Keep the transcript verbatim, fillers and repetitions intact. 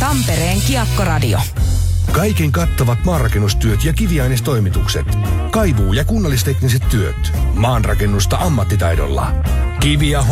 Tampereen Kiekkoradio. Kaiken kattavat maanrakennustyöt ja kiviainestoimitukset. Kaivuu- ja kunnallistekniset työt. Maanrakennusta ammattitaidolla. Kiviaho